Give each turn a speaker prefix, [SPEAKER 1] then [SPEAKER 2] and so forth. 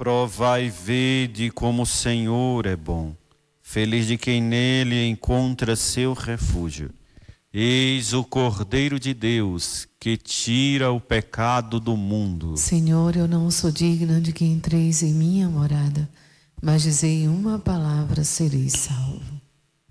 [SPEAKER 1] Provai e vede como o Senhor é bom. Feliz de quem nele encontra seu refúgio. Eis o Cordeiro de Deus, que tira o pecado do mundo.
[SPEAKER 2] Senhor, eu não sou digna de que entreis em minha morada, mas dizei uma palavra, serei salvo.